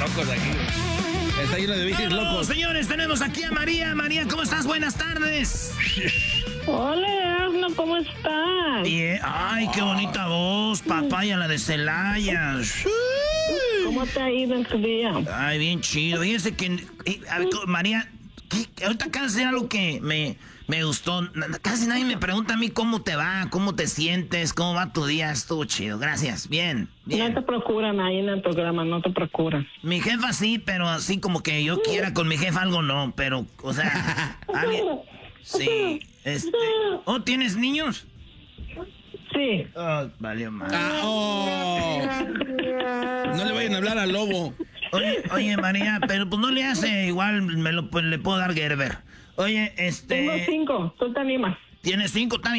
locos aquí. Está lleno de bichos locos. Señores, tenemos aquí a María. María, ¿cómo estás? Buenas tardes. Hola, Erasmo, ¿cómo estás? Bien. Ay, qué bonita voz, papaya, la de Celaya. ¿Cómo te ha ido en tu día? Ay, bien chido. Fíjense que, a ver, María, ahorita acabas de hacer algo que me gustó. Casi nadie me pregunta a mí cómo te va, cómo te sientes, cómo va tu día. Estuvo chido. Gracias. Bien. No te procuran ahí en el programa, no te procuran. Mi jefa sí, pero así como que yo quiera con mi jefa algo no. Pero, o sea, alguien... Sí, ¿Oh, tienes niños? Sí. Oh, valió mal. No le vayan a hablar al lobo. Oye, María, pero pues no le hace igual, le puedo dar Gerber. Oye, Tengo 5, tú te animas. ¿Tienes 5?